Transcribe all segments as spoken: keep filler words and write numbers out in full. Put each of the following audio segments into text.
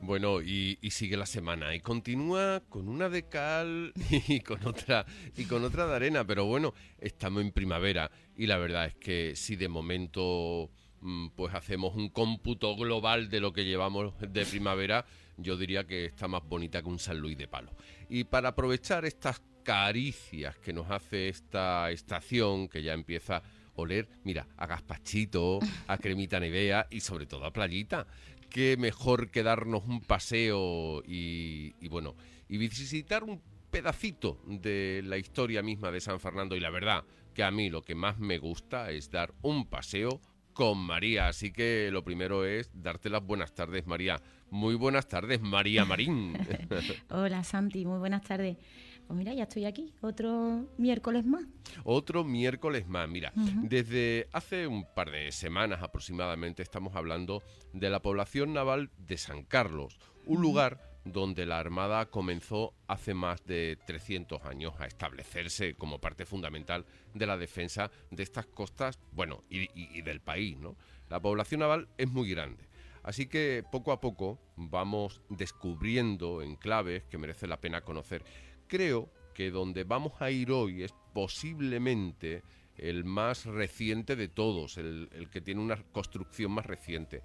Bueno, y, y sigue la semana y continúa con una de cal y con otra y con otra de arena, pero bueno, estamos en primavera y la verdad es que si de momento mm, pues hacemos un cómputo global de lo que llevamos de primavera, yo diría que está más bonita que un San Luis de Palo. Y para aprovechar estas caricias que nos hace esta estación que ya empieza a oler, mira, a gazpachito, a cremita Nivea y sobre todo a playita. Qué mejor que darnos un paseo y, y bueno, y visitar un pedacito de la historia misma de San Fernando. Y la verdad que a mí lo que más me gusta es dar un paseo con María. Así que lo primero es darte las buenas tardes, María. Muy buenas tardes, María Marín. Hola, Santi, muy buenas tardes. Pues mira, ya estoy aquí, otro miércoles más. Otro miércoles más. Mira, Uh-huh. desde hace un par de semanas aproximadamente estamos hablando de la población naval de San Carlos, un Uh-huh. lugar donde la Armada comenzó hace más de trescientos años a establecerse como parte fundamental de la defensa de estas costas, bueno, y, y, y del país, ¿no? La población naval es muy grande. Así que poco a poco vamos descubriendo enclaves que merece la pena conocer. Creo que donde vamos a ir hoy es posiblemente el más reciente de todos, el, el que tiene una construcción más reciente,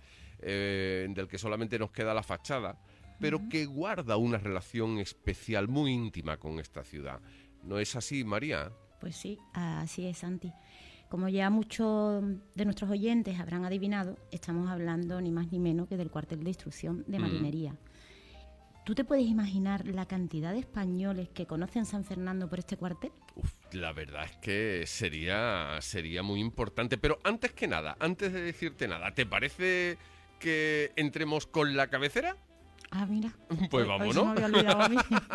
eh, del que solamente nos queda la fachada, pero uh-huh. que guarda una relación especial muy íntima con esta ciudad. ¿No es así, María? Pues sí, así es, Santi. Como ya muchos de nuestros oyentes habrán adivinado, estamos hablando ni más ni menos que del cuartel de instrucción de Marinería. Mm. ¿Tú te puedes imaginar la cantidad de españoles que conocen San Fernando por este cuartel? Uf, la verdad es que sería, sería muy importante. Pero antes que nada, antes de decirte nada, ¿te parece que entremos con la cabecera? Ah, mira. Pues vámonos. Hoy se me había olvidado a mí.